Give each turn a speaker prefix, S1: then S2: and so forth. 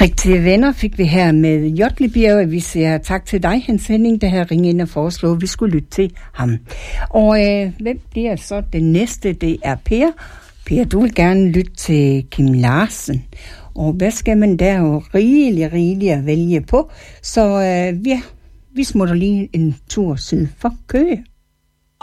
S1: Rigtige venner fik vi her med Jotlebjerg. Vi siger tak til dig, Hans Henning, der har ringet ind og foreslået, at vi skulle lytte til ham. Og hvem bliver så den næste? Det er Per. Per, du vil gerne lytte til Kim Larsen. Og hvad skal man der jo rigeligt at vælge på? Så vi smutter lige en tur syd for Køge.